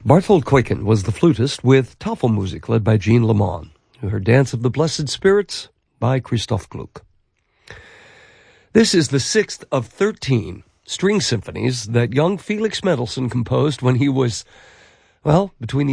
Barthold Kweken was the flutist with Tafelmusik led by Jean Lamont. You heard Dance of the Blessed Spirits by Christoph Gluck. This is the 6th of 13 string symphonies that young Felix Mendelssohn composed when he was, between the